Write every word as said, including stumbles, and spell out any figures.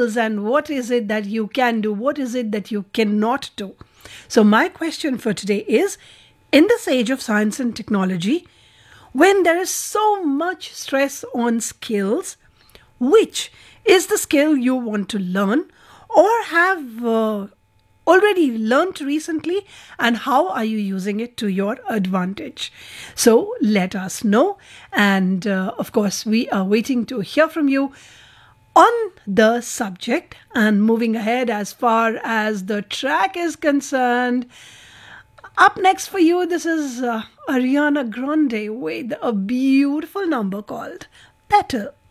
skills and what is it that you can do, what is it that you cannot do. So my question for today is, in this age of science and technology, when there is so much stress on skills, which is the skill you want to learn or have uh, already learned recently, and how are you using it to your advantage? So let us know. And uh, of course, we are waiting to hear from you on the subject. And moving ahead as far as the track is concerned, up next for you, this is uh, Ariana Grande with a beautiful number called Petal.